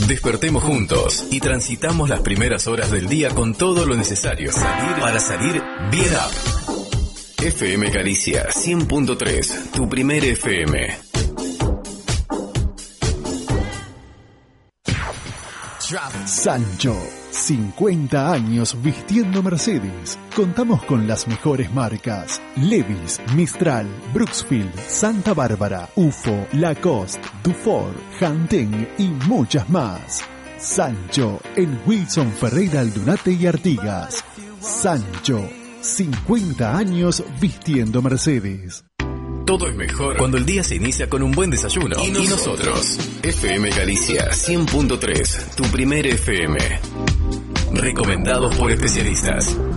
Despertemos juntos y transitamos las primeras horas del día con todo lo necesario para salir bien up. FM Galicia 100.3, tu primer FM. Sancho, 50 años vistiendo Mercedes. Contamos con las mejores marcas: Levi's, Mistral, Brooksfield, Santa Bárbara, UFO, Lacoste, Dufour, Hanteng y muchas más. Sancho, en Wilson Ferreira Aldunate y Artigas. Sancho, 50 años vistiendo Mercedes. Todo es mejor cuando el día se inicia con un buen desayuno. Y nosotros, FM Galicia 100.3, tu primer FM. Recomendados por especialistas.